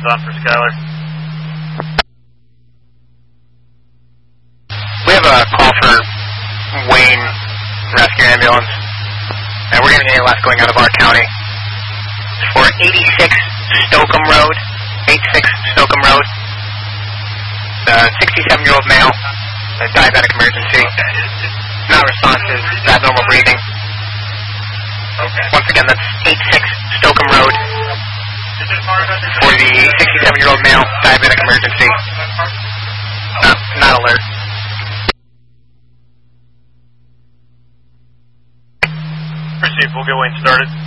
ambulance on for Skylar. We have a call for Wayne Rescue Ambulance, and we're getting an ALS going out of our county for 86 Stougham Road. 86 Stougham Road. 67-year-old male, diabetic emergency. Not responsive, abnormal breathing. Once again, that's 86 Stougham Road for the 67-year-old male, diabetic emergency. Not alert. Proceed, we'll get Wayne started.